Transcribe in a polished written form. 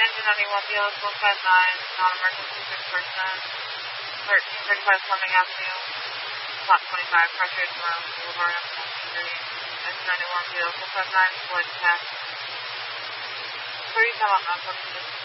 Engine 91, vehicle 59, non-emergency 6%, 1335 Fleming Avenue, plot 25, pressure is around Boulevard M23, Engine 91, vehicle 59, split test. 37 on 46.